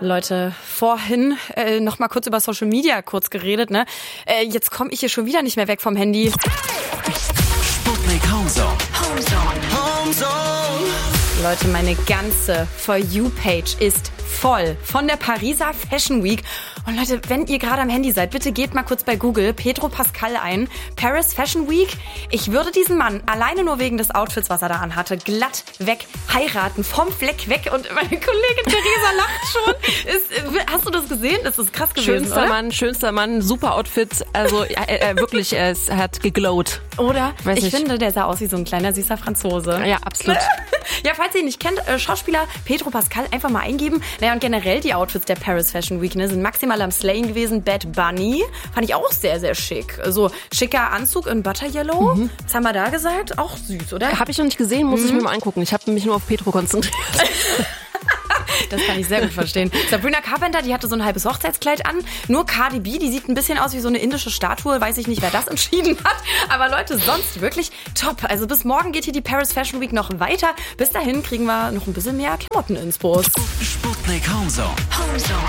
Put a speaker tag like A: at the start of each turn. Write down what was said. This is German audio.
A: Leute, vorhin noch mal kurz über Social Media geredet, ne? Jetzt komme ich hier schon wieder nicht mehr weg vom Handy.
B: Sputnik Homezone.
A: Leute, meine ganze For You-Page ist voll von der Pariser Fashion Week. Und Leute, wenn ihr gerade am Handy seid, bitte geht mal kurz bei Google Pedro Pascal ein. Paris Fashion Week. Ich würde diesen Mann alleine nur wegen des Outfits, was er da anhatte, glatt weg heiraten, vom Fleck weg. Und meine Kollegin Theresa lacht schon. Hast du das gesehen? Das ist krass gewesen,
C: Schönster Mann, super Outfit. Also wirklich, er hat geglowt.
A: Oder? Ich finde, der sah aus wie so ein kleiner, süßer Franzose.
C: Ja, absolut.
A: Ja, falls ihr ihn nicht kennt, Schauspieler Pedro Pascal einfach mal eingeben. Naja, und generell die Outfits der Paris Fashion Week, ne, sind maximal am Slayen gewesen. Bad Bunny fand ich auch sehr, sehr schick. So schicker Anzug in Butter Yellow. Was haben wir da gesagt? Auch süß, oder?
C: Habe ich noch nicht gesehen, muss ich mir mal angucken. Ich habe mich nur auf Pedro konzentriert.
A: Das kann ich sehr gut verstehen. Sabrina Carpenter, die hatte so ein halbes Hochzeitskleid an. Nur Cardi B, die sieht ein bisschen aus wie so eine indische Statue. Weiß ich nicht, wer das entschieden hat. Aber Leute, sonst wirklich top. Also bis morgen geht hier die Paris Fashion Week noch weiter. Bis dahin kriegen wir noch ein bisschen mehr Klamotten ins Bus.
B: Sputnik Homezone.